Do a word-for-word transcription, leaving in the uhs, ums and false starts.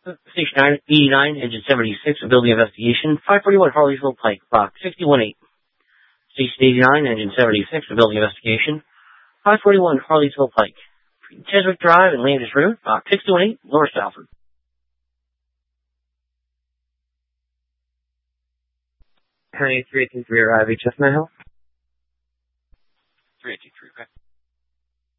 Station nine eighty-nine, Engine seventy-six, Ability Investigation. five forty-one Harleysville Pike, Rock sixty-one eight. Station eighty-nine, Engine seventy-six, Ability Investigation. five forty-one Harleysville Pike. Cheswick Drive and Landis Road, Rock sixty-one eight, Lower Salford. County three eight two three, arrive H F, may I help? three eight two three, okay.